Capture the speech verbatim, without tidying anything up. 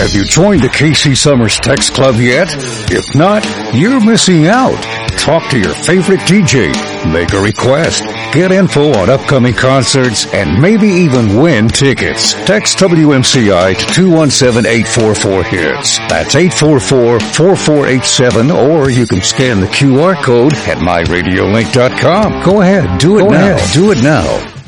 Have you joined the K C Summers Text Club yet? If not, you're missing out. Talk to your favorite D J, make a request, get info on upcoming concerts, and maybe even win tickets. Text W M C I to two one seven, eight four four, HITS. That's eight four four, four four eight seven, or you can scan the Q R code at my radio link dot com. Go ahead, do it Go now. ahead, do it now.